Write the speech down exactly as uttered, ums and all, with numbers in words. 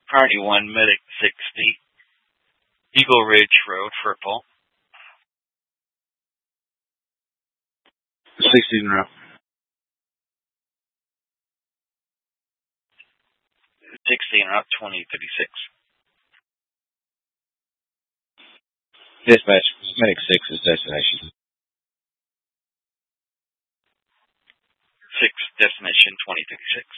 Priority one, Medic sixty. Eagle Ridge Road, Purple. sixty en route. sixty en route, twenty thirty-six. Dispatch, Medic six is destination. six, destination twenty thirty-six.